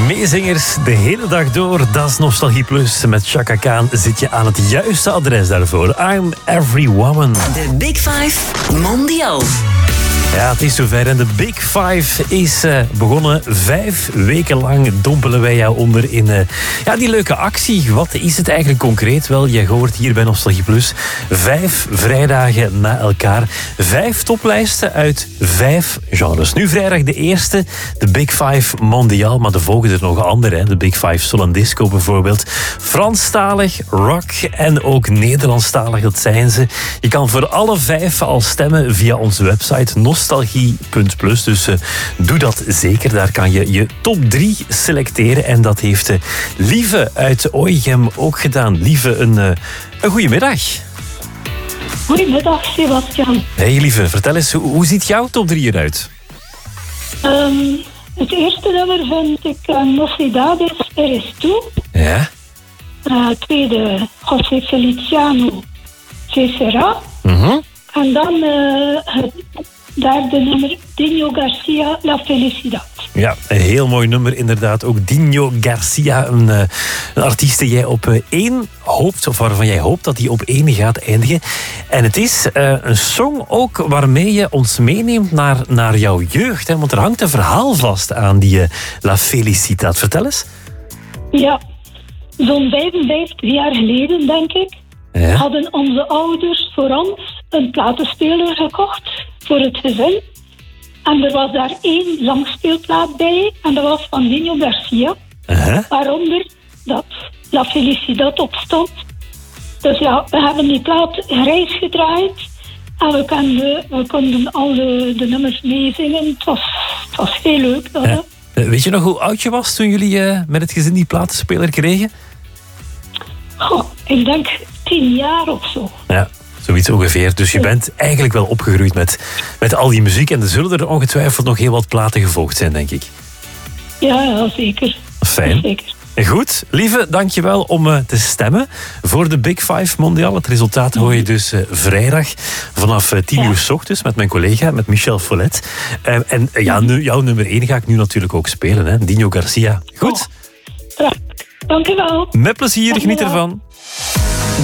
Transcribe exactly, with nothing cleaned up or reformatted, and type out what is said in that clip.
Meezingers de hele dag door, dat is Nostalgie Plus. Met Chaka Khan zit je aan het juiste adres daarvoor. I'm Every Woman. De Big Five Mondial. Ja, het is zover en de Big Five is uh, begonnen. Vijf weken lang dompelen wij jou onder in uh, ja, die leuke actie. Wat is het eigenlijk concreet? Wel, je hoort hier bij Nostalgie Plus vijf vrijdagen na elkaar. Vijf toplijsten uit vijf genres. Nu vrijdag de eerste, de Big Five Mondial. Maar er volgen er nog andere. Hè. De Big Five Soul en Disco bijvoorbeeld. Franstalig, rock en ook Nederlandstalig, dat zijn ze. Je kan voor alle vijf al stemmen via onze website nostalgie punt plus. Dus uh, doe dat zeker. Daar kan je je top drie selecteren. En dat heeft uh, Lieve uit Ooigem ook gedaan. Lieve, een, uh, een goedemiddag. Goedemiddag, Sebastian. Hey Lieve, vertel eens, hoe, hoe ziet jouw top drie eruit? Um, het eerste nummer vind ik uh, Necesidades Eres Tú. Ja. Uh, tweede, José Feliciano, Ce Será. Mm-hmm. En dan uh, het derde nummer, Dino Garcia, La Felicidad. Ja, een heel mooi nummer inderdaad. Ook Dino Garcia, een, uh, een artiest die jij op uh, één hoopt, of waarvan jij hoopt dat hij op één gaat eindigen. En het is uh, een song ook waarmee je ons meeneemt naar, naar jouw jeugd. Hè? Want er hangt een verhaal vast aan die uh, La Felicidad. Vertel eens. Ja, zo'n vijfenvijftig jaar geleden, denk ik, ja. hadden onze ouders voor ons een platenspeler gekocht voor het gezin. En er was daar één langspeelplaat bij. En dat was van Dino Garcia. Uh-huh. Waaronder dat La Felicidad op stond. Dus ja, we hebben die plaat reis gedraaid. En we konden, we konden al de, de nummers meezingen. Het was, het was heel leuk. Dat, Ja. Weet je nog hoe oud je was toen jullie uh, met het gezin die platenspeler kregen? Goh, ik denk tien jaar of zo. Ja, zoiets ongeveer. Dus je bent eigenlijk wel opgegroeid met, met al die muziek. En er zullen er ongetwijfeld nog heel wat platen gevolgd zijn, denk ik. Ja, ja, zeker. Fijn. Zeker. Goed, Lieve, dankjewel om uh, te stemmen voor de Big Five Mondial. Het resultaat hoor je dus uh, vrijdag vanaf uh, tien Ja. uur 's ochtends met mijn collega, met Michel Follet. Uh, en uh, ja, nu, jouw nummer één ga ik nu natuurlijk ook spelen, hè? Dino Garcia. Goed? Oh, dank u wel. Met plezier, Dank u geniet wel. ervan.